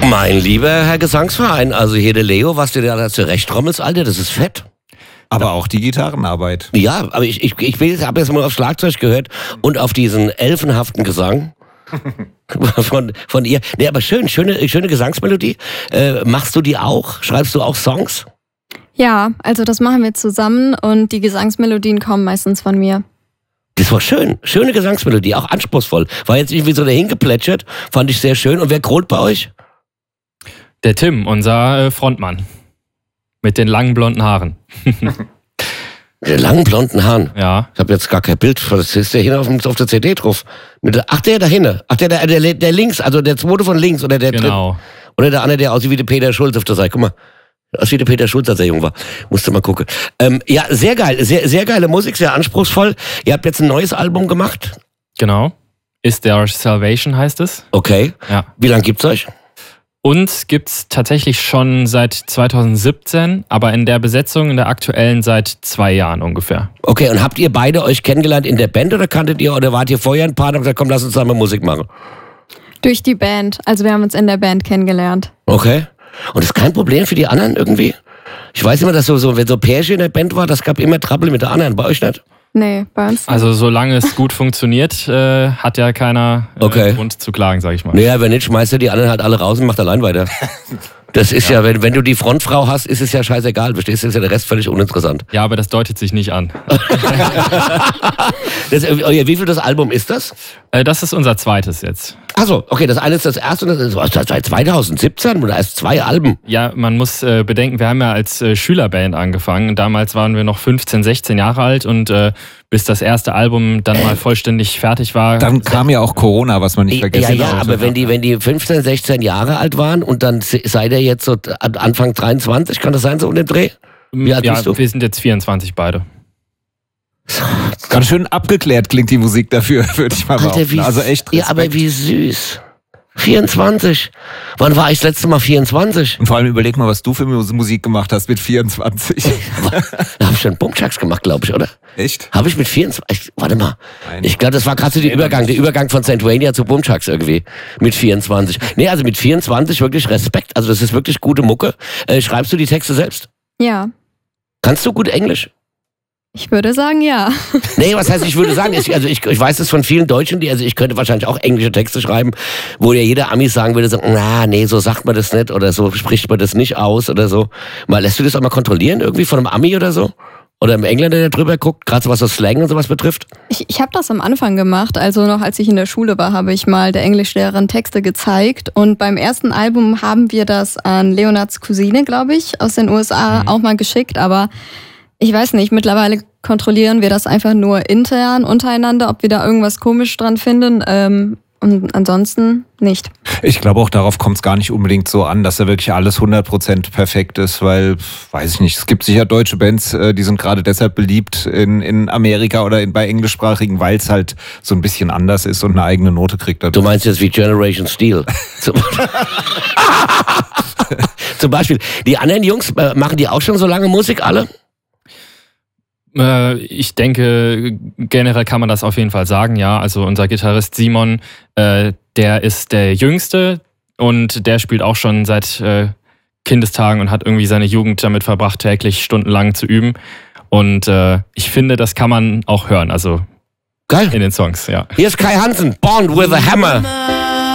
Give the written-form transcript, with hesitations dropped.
Mein lieber Herr Gesangsverein, also hier der Leo, was du da zurechttrommelst, Alter, das ist fett. Aber auch die Gitarrenarbeit. Ja, aber ich habe jetzt mal auf Schlagzeug gehört und auf diesen elfenhaften Gesang von ihr. Nee, aber schöne Gesangsmelodie. Machst du die auch? Schreibst du auch Songs? Ja, also das machen wir zusammen und die Gesangsmelodien kommen meistens von mir. Das war schön. Schöne Gesangsmelodie, auch anspruchsvoll. War jetzt irgendwie so dahin geplätschert, fand ich sehr schön. Und wer kront bei euch? Der Tim, unser Frontmann. Mit den langen blonden Haaren. Der langen blonden Haaren? Ja. Ich habe jetzt gar kein Bild. Was ist der hier auf der CD drauf? Der da hinten. Ach, der links, also der zweite von links. Oder der Genau. Dritte. Oder der andere, der aussieht wie der Peter Schulz auf der Seite. Guck mal. Aus wie der Peter Schulz, als er jung war. Musste mal gucken. Ja, sehr geil. Sehr geile Musik, sehr anspruchsvoll. Ihr habt jetzt ein neues Album gemacht. Genau. Is There Salvation heißt es. Okay. Ja. Wie lange gibt's euch? Uns gibt's tatsächlich schon seit 2017, aber in der Besetzung, in der aktuellen, seit 2 Jahren ungefähr. Okay, und habt ihr beide euch kennengelernt in der Band oder kanntet ihr oder wart ihr vorher ein Paar und habt gesagt, komm, lass uns zusammen Musik machen? Durch die Band. Also wir haben uns in der Band kennengelernt. Okay. Und das ist kein Problem für die anderen irgendwie? Ich weiß immer, dass wenn so Pärchen in der Band war, das gab immer Trouble mit der anderen. Bei euch nicht? Nee, bei uns nicht. Also solange es gut funktioniert, hat ja keiner Grund zu klagen, sag ich mal. Naja, wenn nicht, schmeißt du die anderen halt alle raus und macht allein weiter. Das ist ja, wenn du die Frontfrau hast, ist es ja scheißegal. Verstehst du, ist ja der Rest völlig uninteressant. Ja, aber das deutet sich nicht an. Wie viel das Album ist das? Das ist unser zweites jetzt. Achso, okay, das eine ist das erste und das ist seit 2017 oder erst 2 Alben. Ja, man muss bedenken, wir haben ja als Schülerband angefangen. Damals waren wir noch 15, 16 Jahre alt und bis das erste Album dann mal vollständig fertig war. Dann kam ja auch Corona, was man nicht vergessen Ja, aber wenn die 15, 16 Jahre alt waren und dann seid ihr jetzt so Anfang 23, kann das sein, so um den Dreh? Wie alt bist du? Wir sind jetzt 24 beide. Ganz schön abgeklärt klingt die Musik dafür, würde ich mal behaupten. Also echt Respekt. Ja, aber wie süß. 24. Wann war ich das letzte Mal 24? Und vor allem überleg mal, was du für Musik gemacht hast mit 24. Da habe ich schon Bumchucks gemacht, glaube ich, oder? Echt? Habe ich mit 24? Warte mal. Nein. Ich glaube, das war gerade so der Übergang von St. Vania zu Bumchucks irgendwie. Mit 24. Nee, also mit 24 wirklich Respekt. Also das ist wirklich gute Mucke. Schreibst du die Texte selbst? Ja. Kannst du gut Englisch? Ich würde sagen, ja. Nee, was heißt, ich würde sagen, ich weiß das von vielen Deutschen, ich könnte wahrscheinlich auch englische Texte schreiben, wo ja jeder Amis sagen würde, so, nee, so sagt man das nicht oder so spricht man das nicht aus oder so. Lässt du das auch mal kontrollieren irgendwie von einem Ami oder so? Oder einem Engländer, der drüber guckt, gerade so was so Slang und sowas betrifft? Ich habe das am Anfang gemacht, also noch als ich in der Schule war, habe ich mal der Englischlehrerin Texte gezeigt und beim ersten Album haben wir das an Leonards Cousine, glaube ich, aus den USA auch mal geschickt, aber ich weiß nicht, mittlerweile kontrollieren wir das einfach nur intern untereinander, ob wir da irgendwas komisch dran finden und ansonsten nicht. Ich glaube auch, darauf kommt es gar nicht unbedingt so an, dass da wirklich alles 100% perfekt ist, weil, weiß ich nicht, es gibt sicher deutsche Bands, die sind gerade deshalb beliebt in Amerika oder bei englischsprachigen, weil es halt so ein bisschen anders ist und eine eigene Note kriegt. Du meinst jetzt wie Generation Steel? Zum Beispiel. Die anderen Jungs, machen die auch schon so lange Musik alle? Ich denke, generell kann man das auf jeden Fall sagen, ja. Also unser Gitarrist Simon, der ist der Jüngste und der spielt auch schon seit Kindestagen und hat irgendwie seine Jugend damit verbracht, täglich stundenlang zu üben. Und ich finde, das kann man auch hören, also geil. In den Songs, ja. Hier ist Kai Hansen, Born with a Hammer.